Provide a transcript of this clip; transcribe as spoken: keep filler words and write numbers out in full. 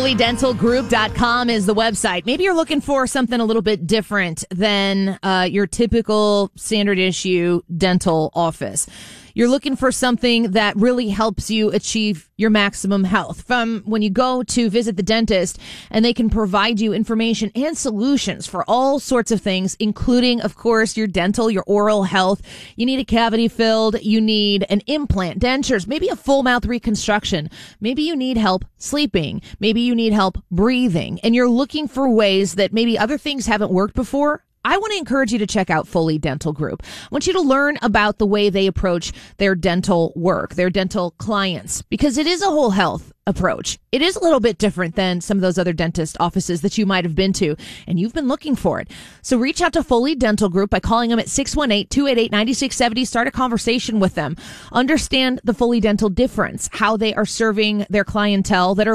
Foley Dental Group dot com is the website. Maybe you're looking for something a little bit different than uh, your typical standard issue dental office. You're looking for something that really helps you achieve your maximum health. From when you go to visit the dentist, and they can provide you information and solutions for all sorts of things, including, of course, your dental, your oral health. You need a cavity filled. You need an implant, dentures, maybe a full mouth reconstruction. Maybe you need help sleeping. Maybe you need help breathing. And you're looking for ways that maybe other things haven't worked before. I want to encourage you to check out Foley Dental Group. I want you to learn about the way they approach their dental work, their dental clients, because it is a whole health approach. It is a little bit different than some of those other dentist offices that you might have been to, and you've been looking for it. So reach out to Foley Dental Group by calling them at six one eight, two eight eight, nine six seven zero. Start a conversation with them. Understand the Foley Dental difference, how they are serving their clientele that are